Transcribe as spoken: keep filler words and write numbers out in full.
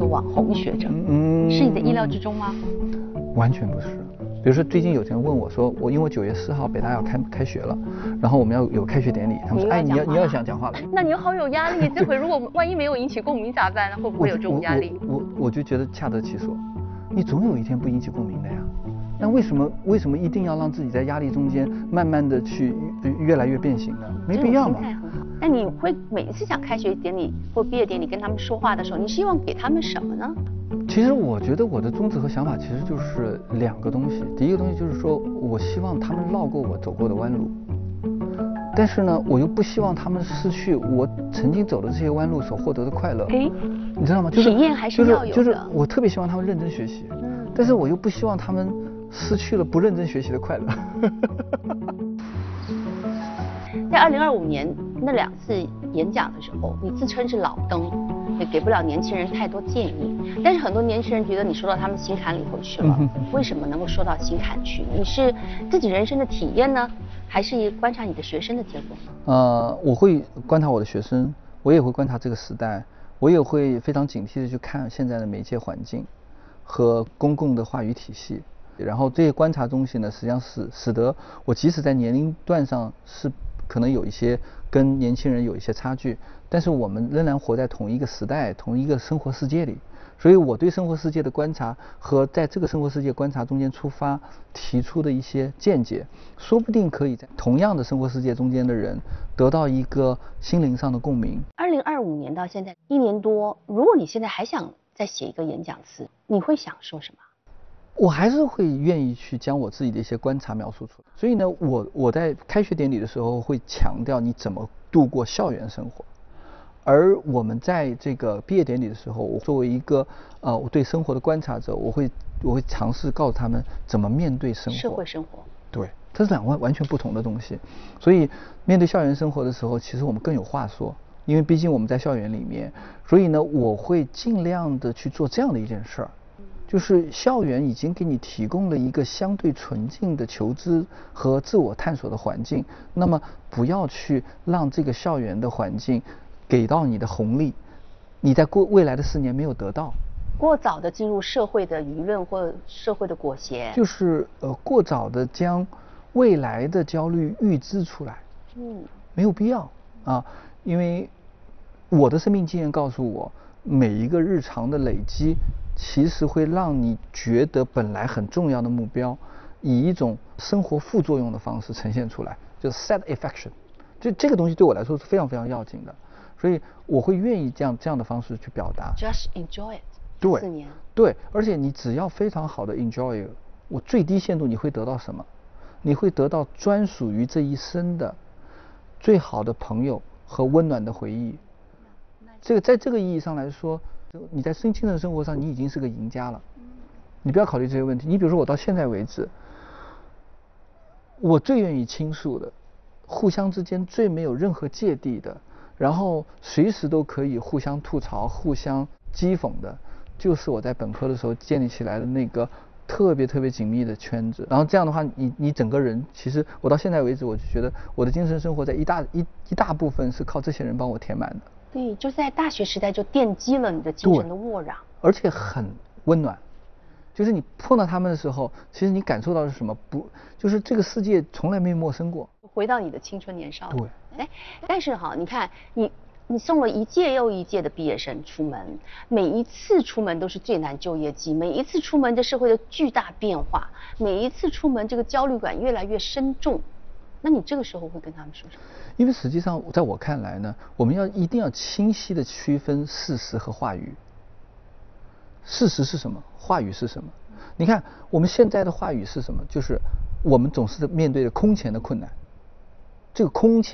网红学者， 嗯， 是你的意料之中吗？ 完全不是。比如说最近有人问我说，我因为九月四号北大要开开学了，然后我们要有开学典礼，他们说，哎，你要你要想讲话了， 那你好有压力，这回如果万一没有引起共鸣咋办呢？会不会有这种压力？ 我我 我, 我就觉得恰得其所，你总有一天不引起共鸣的呀。那为什么为什么一定要让自己在压力中间慢慢的去越来越变形呢？没必要嘛。 心态很好。那你会每一次想开学典礼或毕业典礼跟他们说话的时候，你希望给他们什么呢？ 其实我觉得我的宗旨和想法其实就是两个东西。第一个东西就是说我希望他们绕过我走过的弯路，但是呢，我又不希望他们失去我曾经走的这些弯路所获得的快乐。 哎， 你知道吗？就是体验还是要有的。 就是就是我特别希望他们认真学习， 嗯， 但是我又不希望他们失去了不认真学习的快乐。 在二零二五年那两次演讲的时候，你自称是老登，也给不了年轻人太多建议。但是很多年轻人觉得你说到他们心坎里头去了， 嗯、 为什么能够说到心坎去？你是自己人生的体验呢，还是观察你的学生的结果？ 呃，我会观察我的学生，我也会观察这个时代，我也会非常警惕的去看现在的媒介环境和公共的话语体系。然后这些观察东西呢，实际上使使得我即使在年龄段上是可能有一些跟年轻人有一些差距，但是我们仍然活在同一个时代、同一个生活世界里。所以我对生活世界的观察和在这个生活世界观察中间出发提出的一些见解，说不定可以在同样的生活世界中间的人得到一个心灵上的共鸣。 二零二五年到现在一年多，如果你现在还想再写一个演讲词，你会想说什么？ 我还是会愿意去将我自己的一些观察描述出来。所以呢，我我在开学典礼的时候会强调你怎么度过校园生活，而我们在这个毕业典礼的时候，我作为一个呃我对生活的观察者，我会我会尝试告诉他们怎么面对生活。 社会生活。 对，这是两完完全不同的东西。所以面对校园生活的时候，其实我们更有话说，因为毕竟我们在校园里面。所以呢，我会尽量的去做这样的一件事儿。就是校园已经给你提供了一个相对纯净的求知和自我探索的环境，那么不要去让这个校园的环境给到你的红利，你在过未来的四年没有得到。 过早的进入社会的舆论或社会的裹挟， 就是呃过早的将未来的焦虑预知出来， 嗯， 没有必要啊，因为我的生命经验告诉我，每一个日常的累积。其实会让你觉得本来很重要的目标，以一种生活副作用的方式呈现出来，就是 side effect。就这个东西对我来说是非常非常要紧的，所以我会愿意这样这样的方式去表达。 Just enjoy it。 对， 四年。 对，而且你只要非常好的 enjoy， 我最低限度你会得到什么？你会得到专属于这一生的最好的朋友和温暖的回忆。这个在这个意义上来说。你在精神生活上，你已经是个赢家了。你不要考虑这些问题。你比如说，我到现在为止，我最愿意倾诉的，互相之间最没有任何芥蒂的，然后随时都可以互相吐槽、互相讥讽的，就是我在本科的时候建立起来的那个特别特别紧密的圈子。然后这样的话，你你整个人，其实我到现在为止，我就觉得我的精神生活在一大一一大部分是靠这些人帮我填满的。 对，就在大学时代就奠基了你的精神的沃壤， 而且很温暖。就是你碰到他们的时候，其实你感受到的是什么？不，就是这个世界从来没陌生过。 回到你的青春年少。 对。 哎，但是哈，你看你你送了一届又一届的毕业生出门，每一次出门都是最难就业季，每一次出门这社会的巨大变化，每一次出门这个焦虑感越来越深重。那你这个时候会跟他们说什么？ 因为实际上，在我看来呢，我们要一定要清晰的区分事实和话语。事实是什么？话语是什么？你看，我们现在的话语是什么？就是我们总是面对着空前的困难。这个空前。